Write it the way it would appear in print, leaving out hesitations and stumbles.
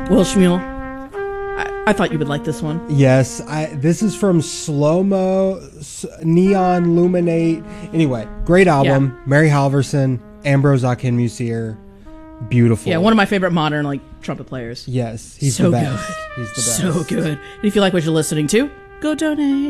Well, Shmuel, I thought you would like this one. Yes, this is from Slow Mo, Neon Luminate. Anyway, great album. Yeah. Mary Halverson, Ambrose Akinmusir. Beautiful. Yeah, one of my favorite modern trumpet players. Yes, he's so the best. Good. He's the best. So good. And if you like what you're listening to, go donate.